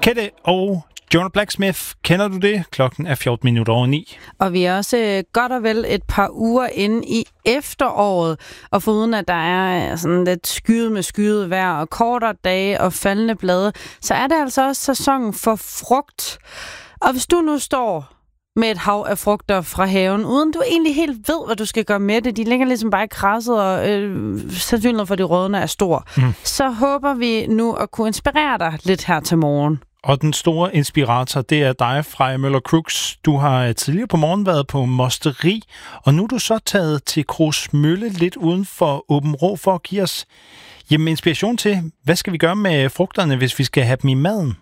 Kette og Jonah Blacksmith, kender du det? Klokken er 14:14. Og vi er også godt og vel et par uger inde i efteråret, og foruden at der er sådan lidt skyet vejr og kortere dage og faldende blade, så er det altså også sæsonen for frugt. Og hvis du nu står med et hav af frugter fra haven, uden du egentlig helt ved, hvad du skal gøre med det, de ligger ligesom bare i krasset, og sandsynligheden for de rødne er stor, så håber vi nu at kunne inspirere dig lidt her til morgen. Og den store inspirator, det er dig, Freja Møller Crooks. Du har tidligere på morgen været på mosteri, og nu er du så taget til Krusmølle lidt uden for Aabenraa for at give os inspiration til, hvad skal vi gøre med frugterne, hvis vi skal have dem i maden?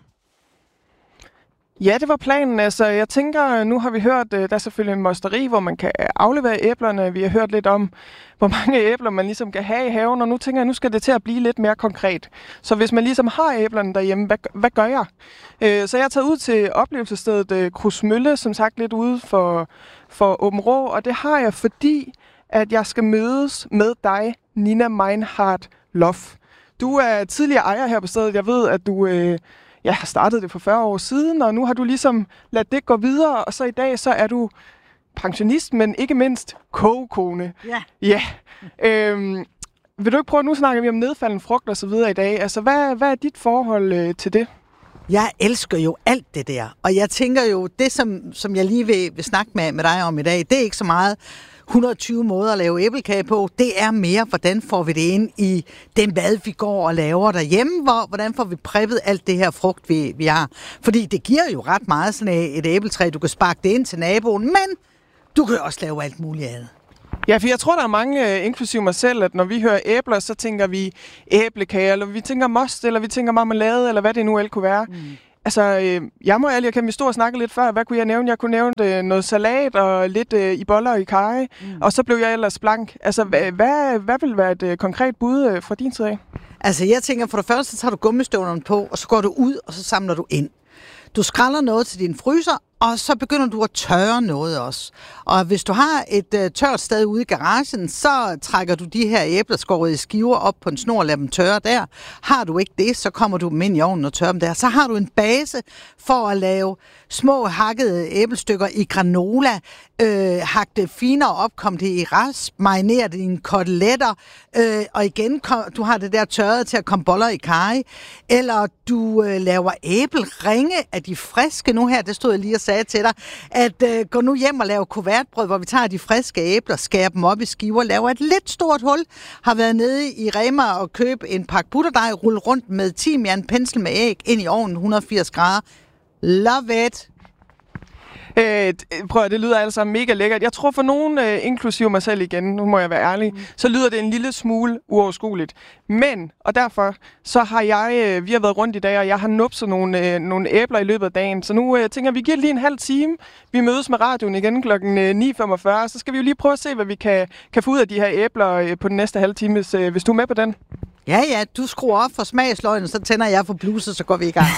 Ja, det var planen. Altså, jeg tænker, nu har vi hørt, der er selvfølgelig en mosteri, hvor man kan aflevere æblerne. Vi har hørt lidt om, hvor mange æbler man ligesom kan have i haven, og nu tænker jeg, nu skal det til at blive lidt mere konkret. Så hvis man ligesom har æblerne derhjemme, hvad gør jeg? Så jeg har taget ud til oplevelsesstedet Krusmølle, som sagt lidt ude for Aabenraa, og det har jeg, fordi at jeg skal mødes med dig, Nina Meinhardt Loff. Du er tidligere ejer her på stedet. Jeg ved, at du har startet det for 40 år siden, og nu har du ligesom ladet det gå videre, og så i dag så er du pensionist, men ikke mindst kogekone. Ja. Vil du ikke prøve, nu snakker vi om nedfaldende frugt og så videre i dag. Altså, hvad er dit forhold til det? Jeg elsker jo alt det der, og jeg tænker jo, det som jeg lige vil snakke med dig om i dag, det er ikke så meget 120 måder at lave æblekage på. Det er mere, hvordan får vi det ind i den mad, vi går og laver derhjemme, hvordan får vi preppet alt det her frugt, vi har. Fordi det giver jo ret meget sådan et æbletræ. Du kan sparke det ind til naboen, men du kan også lave alt muligt andet. Ja, for jeg tror, der er mange, inklusive mig selv, at når vi hører æbler, så tænker vi æblekage, eller vi tænker most, eller vi tænker marmelade, eller hvad det nu kunne være. Altså, jeg må ærligt erkende, vi stod og snakkede lidt før. Hvad kunne jeg nævne? Jeg kunne nævne noget salat og lidt i boller og i karry, og så blev jeg ellers blank. Altså, hvad vil være et konkret bud fra din side af? Altså, jeg tænker, for det første, så tager du gummistøvlerne på, og så går du ud, og så samler du ind. Du skræller noget til din fryser, og så begynder du at tørre noget også. Og hvis du har et tørt sted ude i garagen, så trækker du de her æbler skåret i skiver op på en snor og lader dem tørre der. Har du ikke det, så kommer du dem ind i ovnen og tørrer dem der. Så har du en base for at lave små hakkede æblestykker i granola, hakke det finere op, kom det i rasp, marinere det i dine koteletter, og igen, du har det der tørret til at komme boller i karry, eller du laver æbleringe af de friske. Nu her, det stod jeg lige og sagde til dig, at gå nu hjem og lave kuvertbrød, hvor vi tager de friske æbler, skærer dem op i skiver, laver et lidt stort hul, har været nede i Rema og købe en pakke butterdej, rulle rundt med timian, pensel med æg, ind i ovnen 180 grader. Love it! Prøv at det lyder altså mega lækkert. Jeg tror for nogen, inklusive mig selv igen, nu må jeg være ærlig, så lyder det en lille smule uoverskueligt. Men, og derfor, så har vi har været rundt i dag, og jeg har nupset nogle æbler i løbet af dagen. Så nu tænker jeg, vi giver lige en halv time. Vi mødes med radioen igen klokken 9:45, så skal vi jo lige prøve at se, hvad vi kan få ud af de her æbler på den næste halve time, hvis du er med på den. Ja, du skruer op for smagsløgnen, så tænder jeg for bluset, så går vi i gang.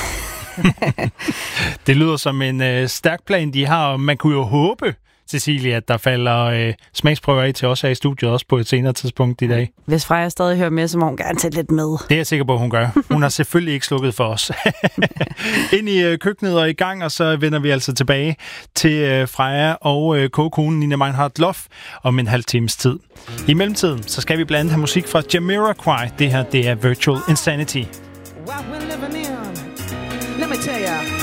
Det lyder som en stærk plan, de har, og man kunne jo håbe, Cecilie, at der falder smagsprøver af til os her i studiet, også på et senere tidspunkt i dag. Hvis Freja stadig hører med, så må hun gerne tage lidt med. Det er jeg sikker på, hun gør. Hun har selvfølgelig ikke slukket for os. Ind i køkkenet og i gang, og så vender vi altså tilbage til Freja og kogekonen Nina Meinhardt Loff om en halv times tid. I mellemtiden, så skal vi blandt andet have musik fra Jamiroquai. Det her, det er Virtual Insanity. Let me tell you,